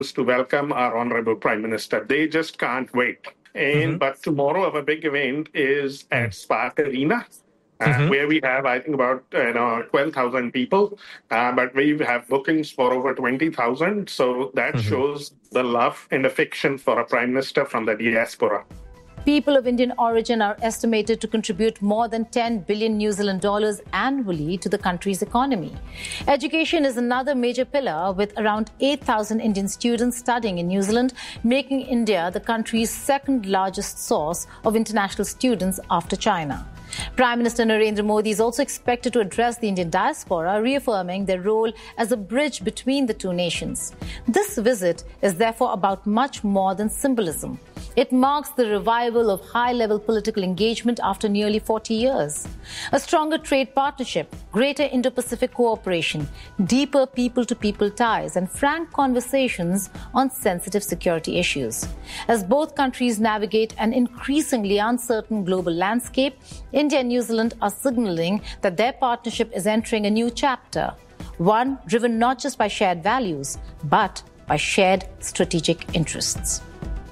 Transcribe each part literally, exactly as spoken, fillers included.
to welcome our Honorable Prime Minister. They just can't wait. And, mm-hmm. But tomorrow, our big event is at Spark Arena. Uh, mm-hmm. Where we have, I think, about you know, twelve thousand people, uh, but we have bookings for over twenty thousand. So that mm-hmm. shows the love and affection for a Prime Minister from the diaspora. People of Indian origin are estimated to contribute more than ten billion New Zealand dollars annually to the country's economy. Education is another major pillar, with around eight thousand Indian students studying in New Zealand, making India the country's second largest source of international students after China. Prime Minister Narendra Modi is also expected to address the Indian diaspora, reaffirming their role as a bridge between the two nations. This visit is therefore about much more than symbolism. It marks the revival of high-level political engagement after nearly forty years. A stronger trade partnership, greater Indo-Pacific cooperation, deeper people-to-people ties, and frank conversations on sensitive security issues. As both countries navigate an increasingly uncertain global landscape, India and New Zealand are signaling that their partnership is entering a new chapter, one driven not just by shared values, but by shared strategic interests.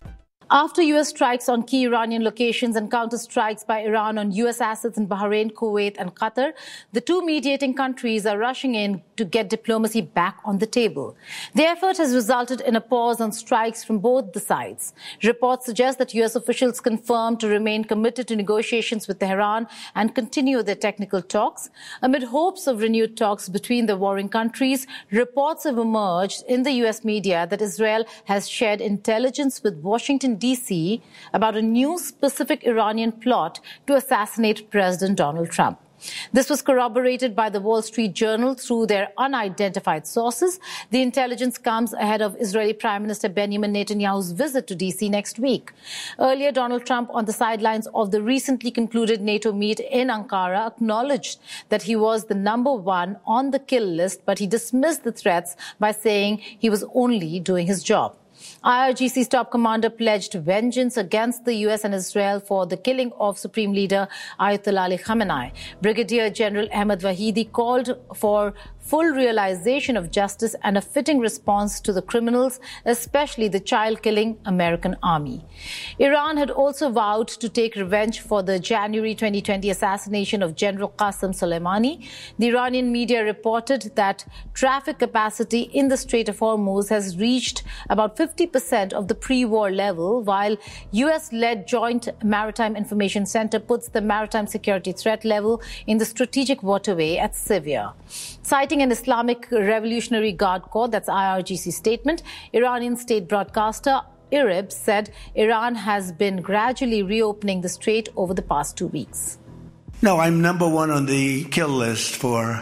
After U S strikes on key Iranian locations and counter-strikes by Iran on U S assets in Bahrain, Kuwait and Qatar, the two mediating countries are rushing in to get diplomacy back on the table. The effort has resulted in a pause on strikes from both the sides. Reports suggest that U S officials confirmed to remain committed to negotiations with Tehran and continue their technical talks. Amid hopes of renewed talks between the warring countries, reports have emerged in the U S media that Israel has shared intelligence with Washington, D C about a new specific Iranian plot to assassinate President Donald Trump. This was corroborated by the Wall Street Journal through their unidentified sources. The intelligence comes ahead of Israeli Prime Minister Benjamin Netanyahu's visit to D C next week. Earlier, Donald Trump, on the sidelines of the recently concluded NATO meet in Ankara, acknowledged that he was the number one on the kill list, but he dismissed the threats by saying he was only doing his job. I R G C's top commander pledged vengeance against the U S and Israel for the killing of Supreme Leader Ayatollah Ali Khamenei. Brigadier General Ahmed Vahidi called for full realization of justice and a fitting response to the criminals, especially the child-killing American army. Iran had also vowed to take revenge for the January twenty twenty assassination of General Qasem Soleimani. The Iranian media reported that traffic capacity in the Strait of Hormuz has reached about fifty percent of the pre-war level, while U S-led Joint Maritime Information Center puts the maritime security threat level in the strategic waterway at severe. Citing an Islamic Revolutionary Guard Corps, that's I R G C statement, Iranian state broadcaster IRIB said Iran has been gradually reopening the strait over the past two weeks. No, I'm number one on the kill list for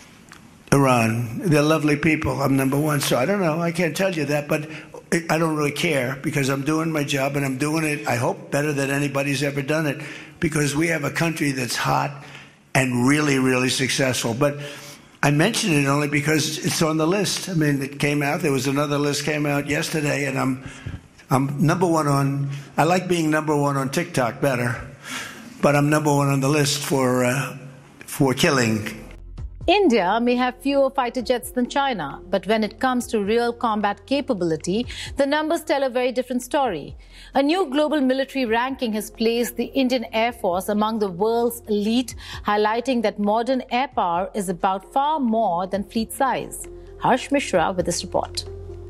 Iran. They're lovely people. I'm number one. So I don't know. I can't tell you that, but I don't really care because I'm doing my job and I'm doing it, I hope, better than anybody's ever done it, because we have a country that's hot and really, really successful. But I mention it only because it's on the list. I mean, it came out. There was another list came out yesterday, and I'm I'm number one on. I like being number one on TikTok better, but I'm number one on the list for uh, for killing. India may have fewer fighter jets than China, but when it comes to real combat capability, the numbers tell a very different story. A new global military ranking has placed the Indian Air Force among the world's elite, highlighting that modern air power is about far more than fleet size. Harsh Mishra with this report.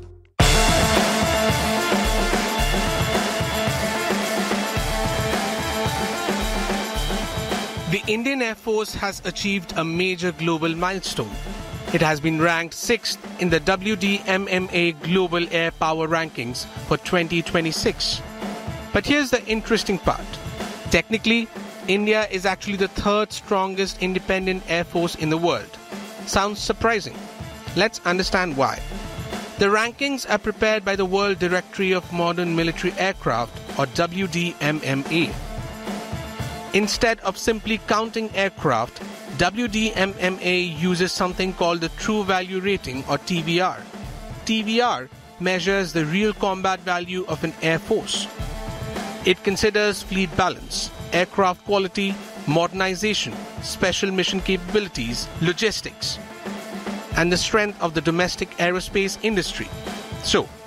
The Indian Air Force has achieved a major global milestone. It has been ranked sixth in the W D M M A Global Air Power Rankings for twenty twenty-six. But here's the interesting part. Technically, India is actually the third strongest independent air force in the world. Sounds surprising. Let's understand why. The rankings are prepared by the World Directory of Modern Military Aircraft, or W D M M A. Instead of simply counting aircraft, W D M M A uses something called the True Value Rating, or T V R. T V R measures the real combat value of an air force. It considers fleet balance, aircraft quality, modernization, special mission capabilities, logistics, and the strength of the domestic aerospace industry. So,